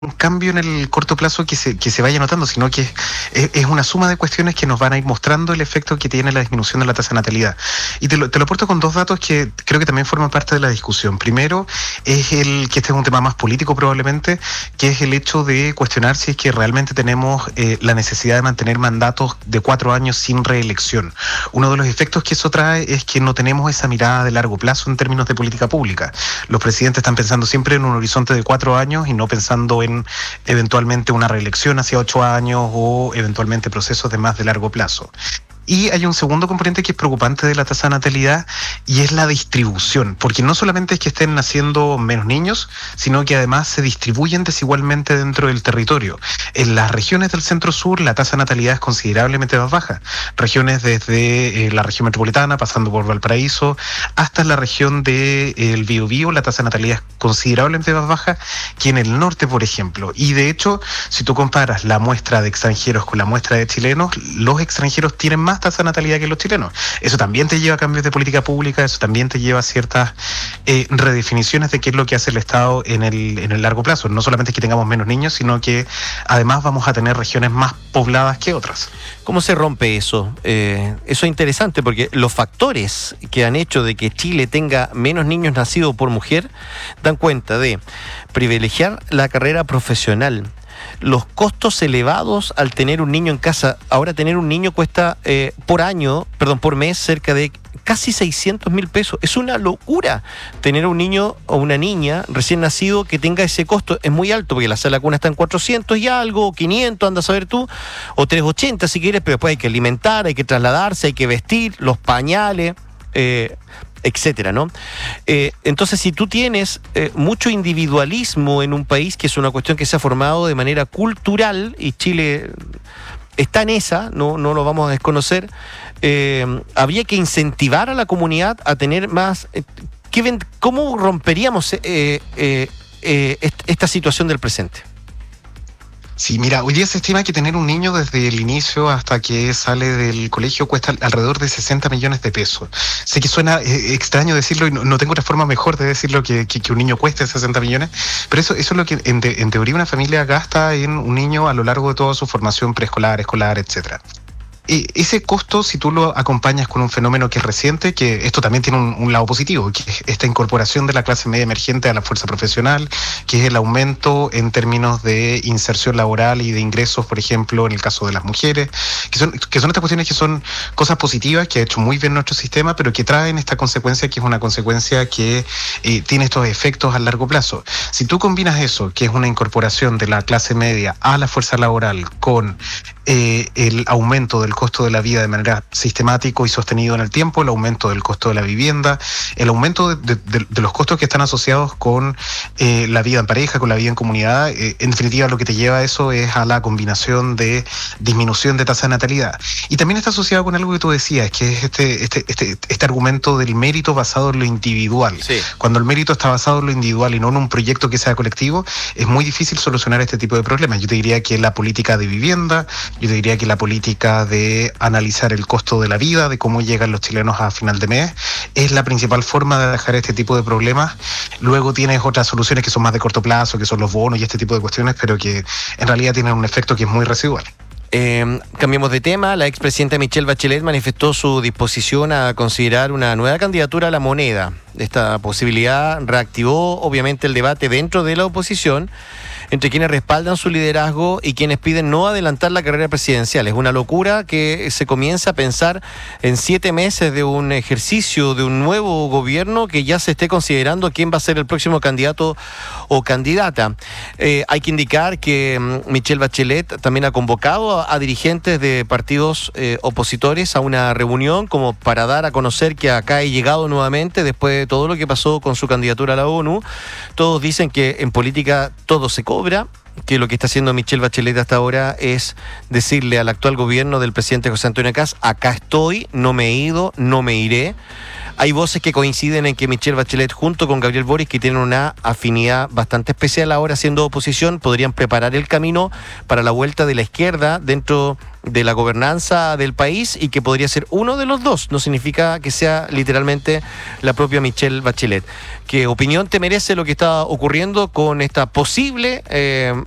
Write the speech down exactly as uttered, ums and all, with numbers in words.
un cambio en el corto plazo que se, que se vaya notando, sino que es, es una suma de cuestiones que nos van a ir mostrando el efecto que tiene la disminución de la tasa de natalidad. Y te lo, te lo aporto con dos datos que creo que también forman parte de la discusión. Primero, es el que este es un tema más político probablemente, que es el hecho de cuestionar si es que realmente tenemos eh, la necesidad de mantener mandatos de cuatro años sin reelección. Uno de los efectos que eso trae es que no tenemos esa mirada de largo plazo en términos de política pública. Los presidentes están pensando siempre en un horizonte de cuatro años y no pensando en eventualmente una reelección hacia ocho años o eventualmente procesos de más de largo plazo. Y hay un segundo componente que es preocupante de la tasa de natalidad y es la distribución, porque no solamente es que estén naciendo menos niños, sino que además se distribuyen desigualmente dentro del territorio. En las regiones del centro-sur la tasa de natalidad es considerablemente más baja. Regiones desde eh, la región metropolitana, pasando por Valparaíso, hasta la región del de, Biobío, la tasa de natalidad es considerablemente más baja que en el norte, por ejemplo. Y de hecho, si tú comparas la muestra de extranjeros con la muestra de chilenos, los extranjeros tienen más tasa de natalidad que los chilenos. Eso también te lleva a cambios de política pública, eso también te lleva a ciertas eh, redefiniciones de qué es lo que hace el Estado en el, en el largo plazo. No solamente es que tengamos menos niños, sino que además vamos a tener regiones más pobladas que otras. ¿Cómo se rompe eso? Eh, eso es interesante porque los factores que han hecho de que Chile tenga menos niños nacidos por mujer dan cuenta de privilegiar la carrera profesional, los costos elevados al tener un niño en casa. Ahora tener un niño cuesta eh, por año, perdón, por mes cerca de casi seiscientos mil pesos. Es una locura tener un niño o una niña recién nacido que tenga ese costo. Es muy alto porque la sala de cuna está en cuatrocientos y algo, quinientos, anda a saber tú, o trescientos ochenta si quieres, pero después hay que alimentar, hay que trasladarse, hay que vestir, los pañales, eh, etcétera, ¿no? Eh, entonces, si tú tienes eh, mucho individualismo en un país, que es una cuestión que se ha formado de manera cultural, y Chile está en esa, no, no lo vamos a desconocer, eh, habría que incentivar a la comunidad a tener más... Eh, ¿qué, ¿Cómo romperíamos eh, eh, eh, esta situación del presente? Sí, mira, hoy día se estima que tener un niño desde el inicio hasta que sale del colegio cuesta alrededor de sesenta millones de pesos. Sé que suena eh, extraño decirlo y no, no tengo otra forma mejor de decirlo que, que, que un niño cueste sesenta millones, pero eso, eso es lo que en, te, en teoría una familia gasta en un niño a lo largo de toda su formación preescolar, escolar, etcétera. Eh, ese costo, si tú lo acompañas con un fenómeno que es reciente, que esto también tiene un, un lado positivo, que es esta incorporación de la clase media emergente a la fuerza profesional, que es el aumento en términos de inserción laboral y de ingresos, por ejemplo, en el caso de las mujeres, que son, que son estas cuestiones que son cosas positivas, que ha hecho muy bien nuestro sistema, pero que traen esta consecuencia, que es una consecuencia que eh, tiene estos efectos a largo plazo. Si tú combinas eso, que es una incorporación de la clase media a la fuerza laboral, con eh, el aumento del costo de la vida de manera sistemático y sostenido en el tiempo, el aumento del costo de la vivienda, el aumento de, de, de los costos que están asociados con eh, la vida en pareja, con la vida en comunidad, eh, en definitiva lo que te lleva a eso es a la combinación de disminución de tasa de natalidad. Y también está asociado con algo que tú decías, que es este, este, este, este argumento del mérito basado en lo individual. Sí. Cuando el mérito está basado en lo individual y no en un proyecto que sea colectivo, es muy difícil solucionar este tipo de problemas. Yo te diría que la política de vivienda, yo te diría que la política de analizar el costo de la vida, de cómo llegan los chilenos a final de mes, es la principal forma de dejar este tipo de problemas. Luego tienes otras soluciones que son más de corto plazo, que son los bonos y este tipo de cuestiones, pero que en realidad tienen un efecto que es muy residual. Eh, cambiemos de tema. La expresidenta Michelle Bachelet manifestó su disposición a considerar una nueva candidatura a la moneda. Esta posibilidad reactivó obviamente el debate dentro de la oposición entre quienes respaldan su liderazgo y quienes piden no adelantar la carrera presidencial. Es una locura que se comienza a pensar en siete meses de un ejercicio de un nuevo gobierno que ya se esté considerando quién va a ser el próximo candidato o candidata. Eh, hay que indicar que um, Michelle Bachelet también ha convocado a, a dirigentes de partidos eh, opositores a una reunión como para dar a conocer que acá ha llegado nuevamente después de todo lo que pasó con su candidatura a la ONU. Todos dicen que en política todo se cobra, que lo que está haciendo Michelle Bachelet hasta ahora es decirle al actual gobierno del presidente José Antonio Kast: acá estoy, no me he ido, no me iré. Hay voces que coinciden en que Michelle Bachelet junto con Gabriel Boric, que tienen una afinidad bastante especial ahora siendo oposición, podrían preparar el camino para la vuelta de la izquierda dentro de la gobernanza del país, y que podría ser uno de los dos. No significa que sea literalmente la propia Michelle Bachelet. ¿Qué opinión te merece lo que está ocurriendo con esta posible eh,